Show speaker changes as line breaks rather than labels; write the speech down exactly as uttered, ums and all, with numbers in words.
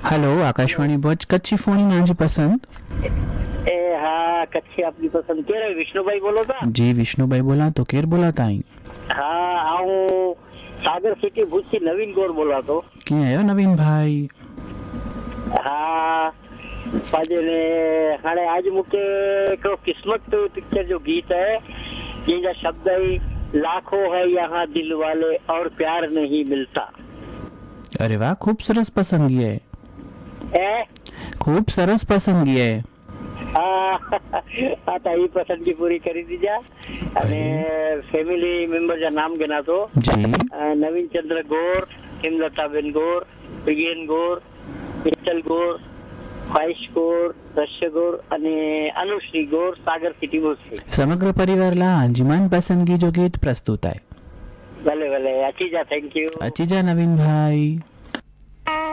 Hello Akashvani भुज कच्ची Fani Nazi पसंद
ए हाँ कच्छी आपकी पसंद के रहे विष्णुभाई बोलो था
जी विष्णुभाई बोला तो केर बोला ताई
हाँ आऊं सागर सिटी भुज से नवीन गौर बोला तो
क्या आयो नवीन भाई
हाँ पाजे ने हाणे आज मुके एकड़ो किस्मत पिक्चर जो गीत है जिनका शब्द है लाखों है यहाँ दिल वाले और प्यार नहीं मिलता।
अरे वाह खूब सरस पसंदगी है
ए
खूब सरस पसंदगी है
હા આ એ પસંદગી પૂરી કરી દીધા અને ફેમિલી મેમ્બર જા નામ ગના તો
जी
નવીન ચંદ્ર ગોર, હેમલતાબેન ગોર, પ્રિયન ગોર, મિત્તલ ગોર, ફાઈશ ગોર, દશ્ય ગોર અને અનુશ્રી ગોર સાગર સિટી ભુજથી
समग्र परिवारला अंजुमन पसंदगी जो गीत प्रस्तुत आहे
ભલે ભલે અચીજા થેન્ક યુ
अचीजा नवीन भाई।